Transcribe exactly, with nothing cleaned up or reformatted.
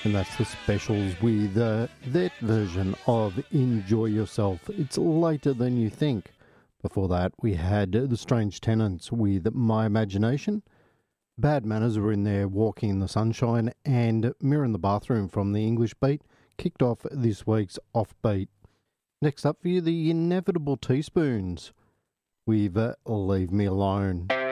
And that's the Specials with uh, that version of Enjoy Yourself. It's later than you think. Before that, we had the Strange Tenants with My Imagination. Bad Manners were in there, Walking in the Sunshine, and Mirror in the Bathroom from the English Beat kicked off this week's Offbeat. Next up for you, the Inevitable Teaspoons with uh, Leave Me Alone.